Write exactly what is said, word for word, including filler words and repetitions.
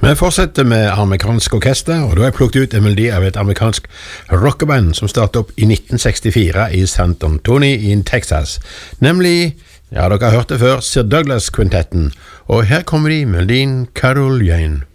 Vi fortsetter med amerikansk orkester, og da har jeg plukket ut en melodi av et amerikansk rockeband som startet opp i nitten sekstifire i San Antonio i Texas. Nemlig, ja, dere har hørt det før, Sir Douglas-kvintetten. Og her kommer de med melodien Carol Jane.